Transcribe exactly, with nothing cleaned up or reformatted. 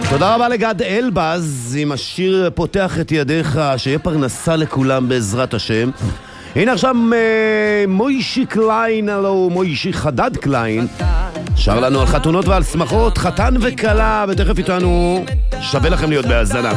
תודה רבה לגד אלבז עם השיר פותח את ידיך, שיהיה פרנסה לכולם בעזרת השם. הנה עכשיו מוישי קליין, הלו מוישי חדד קליין, שר לנו על חתונות ועל שמחות, חתן וקלה, ותכף איתנו שווה לכם להיות בהאזנה.